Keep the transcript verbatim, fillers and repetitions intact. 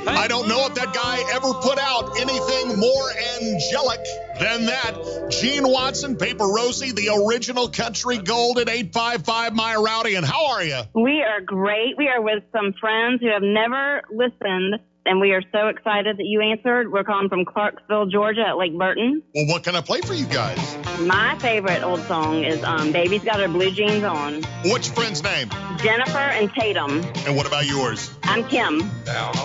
I don't know if that guy ever put out anything more angelic than that. Gene Watson, Paper Rosie, the original country gold at eight five five My Rowdy. And how are you? We are great. We are with some friends who have never listened, and we are so excited that you answered. We're calling from Clarksville, Georgia at Lake Burton. Well, what can I play for you guys? My favorite old song is um, Baby's Got Her Blue Jeans On. What's your friend's name? Jennifer and Tatum. And what about yours? I'm Kim. Down